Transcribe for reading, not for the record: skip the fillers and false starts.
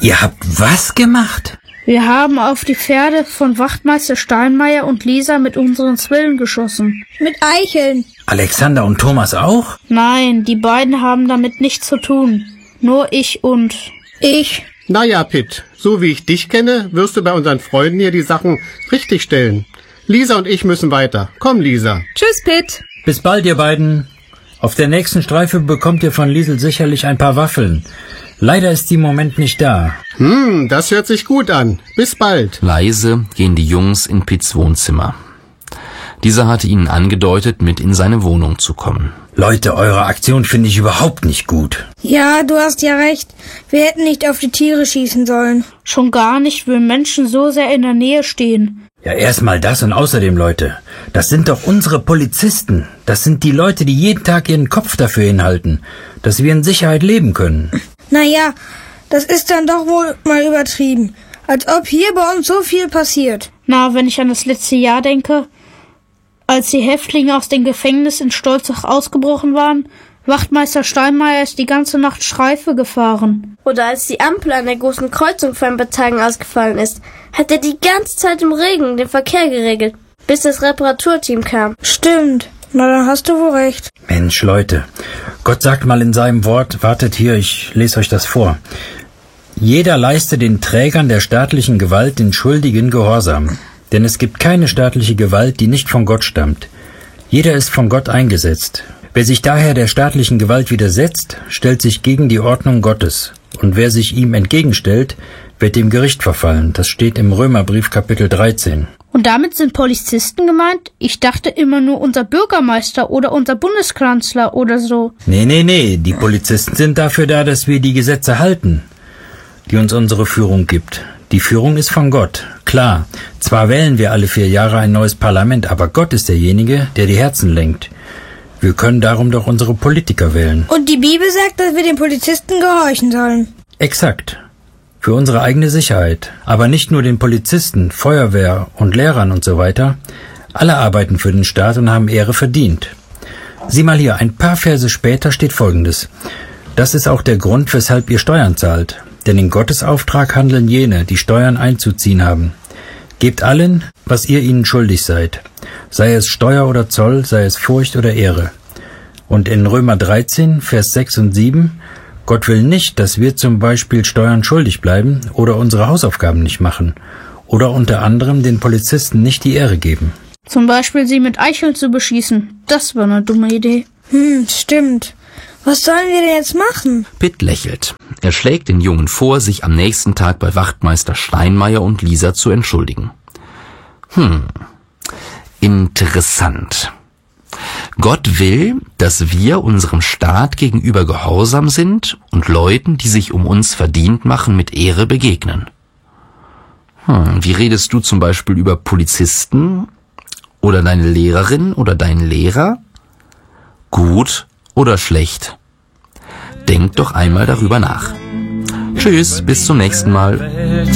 Ihr habt was gemacht? Wir haben auf die Pferde von Wachtmeister Steinmeier und Lisa mit unseren Zwillen geschossen. Mit Eicheln. Alexander und Thomas auch? Nein, die beiden haben damit nichts zu tun. Nur ich und... Ich. Naja, Pitt, so wie ich dich kenne, wirst du bei unseren Freunden hier die Sachen richtig stellen. Lisa und ich müssen weiter. Komm, Lisa. Tschüss, Pitt. Bis bald, ihr beiden. Auf der nächsten Streife bekommt ihr von Liesel sicherlich ein paar Waffeln. Leider ist die im Moment nicht da. Das hört sich gut an. Bis bald. Leise gehen die Jungs in Pitts Wohnzimmer. Dieser hatte ihnen angedeutet, mit in seine Wohnung zu kommen. Leute, eure Aktion finde ich überhaupt nicht gut. Ja, du hast ja recht. Wir hätten nicht auf die Tiere schießen sollen. Schon gar nicht, wenn Menschen so sehr in der Nähe stehen. Ja, erstmal das und außerdem, Leute, das sind doch unsere Polizisten. Das sind die Leute, die jeden Tag ihren Kopf dafür hinhalten, dass wir in Sicherheit leben können. Naja, das ist dann doch wohl mal übertrieben. Als ob hier bei uns so viel passiert. Na, wenn ich an das letzte Jahr denke, als die Häftlinge aus dem Gefängnis in Stolzach ausgebrochen waren, Wachtmeister Steinmeier ist die ganze Nacht Streife gefahren. Oder als die Ampel an der großen Kreuzung für ein paar Tagen ausgefallen ist, hat er die ganze Zeit im Regen den Verkehr geregelt, bis das Reparaturteam kam. Stimmt. Na, dann hast du wohl recht. Mensch, Leute, Gott sagt mal in seinem Wort, wartet hier, ich lese euch das vor. Jeder leiste den Trägern der staatlichen Gewalt den schuldigen Gehorsam. Denn es gibt keine staatliche Gewalt, die nicht von Gott stammt. Jeder ist von Gott eingesetzt. Wer sich daher der staatlichen Gewalt widersetzt, stellt sich gegen die Ordnung Gottes. Und wer sich ihm entgegenstellt, wird dem Gericht verfallen. Das steht im Römerbrief Kapitel 13. Und damit sind Polizisten gemeint? Ich dachte immer nur unser Bürgermeister oder unser Bundeskanzler oder so. Nee, die Polizisten sind dafür da, dass wir die Gesetze halten, die uns unsere Führung gibt. Die Führung ist von Gott. Klar, zwar wählen wir alle 4 Jahre ein neues Parlament, aber Gott ist derjenige, der die Herzen lenkt. Wir können darum doch unsere Politiker wählen. Und die Bibel sagt, dass wir den Polizisten gehorchen sollen. Exakt. Für unsere eigene Sicherheit. Aber nicht nur den Polizisten, Feuerwehr und Lehrern und so weiter. Alle arbeiten für den Staat und haben Ehre verdient. Sieh mal hier, ein paar Verse später steht Folgendes. Das ist auch der Grund, weshalb ihr Steuern zahlt. Denn in Gottes Auftrag handeln jene, die Steuern einzuziehen haben. Gebt allen, was ihr ihnen schuldig seid. Sei es Steuer oder Zoll, sei es Furcht oder Ehre. Und in Römer 13, Vers 6 und 7, Gott will nicht, dass wir zum Beispiel Steuern schuldig bleiben oder unsere Hausaufgaben nicht machen. Oder unter anderem den Polizisten nicht die Ehre geben. Zum Beispiel sie mit Eicheln zu beschießen. Das war eine dumme Idee. Stimmt. Was sollen wir denn jetzt machen? Pitt lächelt. Er schlägt den Jungen vor, sich am nächsten Tag bei Wachtmeister Steinmeier und Lisa zu entschuldigen. Interessant. Gott will, dass wir unserem Staat gegenüber gehorsam sind und Leuten, die sich um uns verdient machen, mit Ehre begegnen. Wie redest du zum Beispiel über Polizisten oder deine Lehrerin oder deinen Lehrer? Gut oder schlecht? Denk doch einmal darüber nach. Tschüss, bis zum nächsten Mal.